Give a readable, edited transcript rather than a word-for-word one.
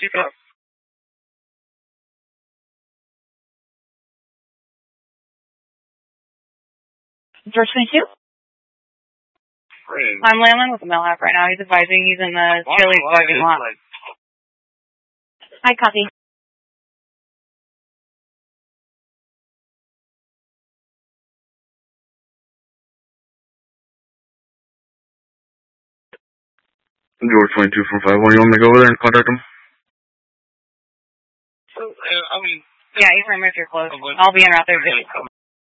stupid. George 22? I'm landing with the mail app right now. He's advising he's in the Chili's parking lot. Hi, copy. George 22 from 5-1. You want me to go over there and contact him? Yeah, you can remove your clothes. I'll be in route there.